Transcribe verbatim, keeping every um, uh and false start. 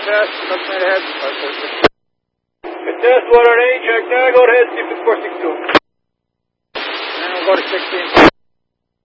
test, looking right ahead. Good test, one on eight, check now, go ahead, see if it's four six two. And we'll go to sixteen.